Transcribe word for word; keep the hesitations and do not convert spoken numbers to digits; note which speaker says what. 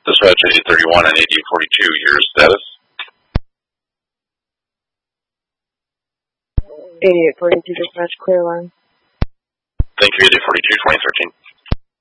Speaker 1: Dispatch eighty thirty-one and eighty forty-two, your status?
Speaker 2: eighty-eight forty-two dispatch, clear line.
Speaker 1: Thank you, eighty forty-two, twenty thirteen.